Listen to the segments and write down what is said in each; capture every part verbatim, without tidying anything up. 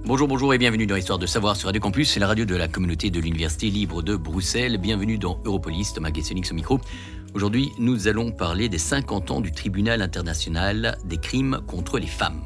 Bonjour, bonjour et bienvenue dans Histoire de savoir sur Radio Campus, c'est la radio de la communauté de l'Université libre de Bruxelles. Bienvenue dans Europolis, Thomas Gessonix au micro. Aujourd'hui, nous allons parler des cinquante ans du Tribunal international des crimes contre les femmes.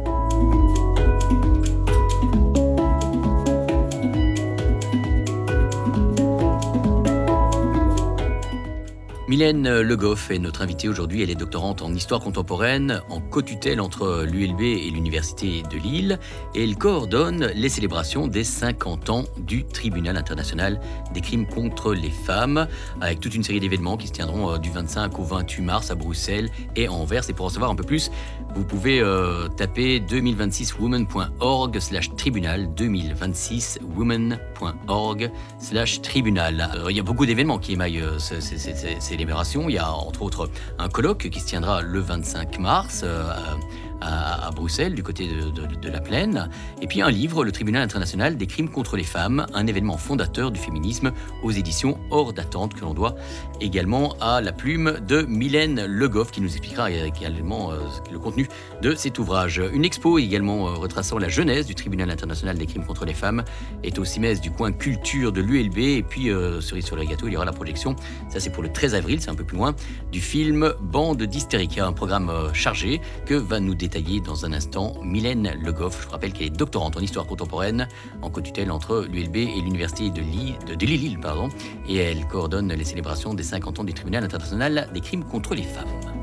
Mylène Le Goff est notre invitée aujourd'hui. Elle est doctorante en histoire contemporaine, en co-tutelle entre l'U L B et l'Université de Lille. Et elle coordonne les célébrations des cinquante ans du Tribunal international des crimes contre les femmes, avec toute une série d'événements qui se tiendront du vingt-cinq au vingt-huit mars à Bruxelles et à Anvers. Et pour en savoir un peu plus, vous pouvez euh, taper deux mille vingt-six women point org slash tribunal, deux mille vingt-six women point org slash tribunal. Euh, il y a beaucoup d'événements qui émaillent euh, ces, ces, ces, ces célébrations. Il y a entre autres un colloque qui se tiendra le vingt-cinq mars euh, à, à Bruxelles, du côté de, de, de la Plaine. Et puis un livre, Le Tribunal international des crimes contre les femmes, un événement fondateur du féminisme aux éditions Hors d'attente, que l'on doit également à la plume de Mylène Le Goff, qui nous expliquera également euh, le contenu de cet ouvrage. Une expo également euh, retraçant la genèse du Tribunal international des crimes contre les femmes est au CIMES du coin culture de l'U L B. Et puis, euh, cerise sur le gâteau, il y aura la projection, ça c'est pour le treize avril, c'est un peu plus loin, du film Bande d'hystériques, un programme euh, chargé que va nous détailler dans un instant Mylène Le Goff. Je vous rappelle qu'elle est doctorante en histoire contemporaine, en co-tutelle entre l'U L B et l'Université de Lille, de, de Lille, pardon, et elle coordonne les célébrations des cinquante ans du Tribunal international des crimes contre les femmes.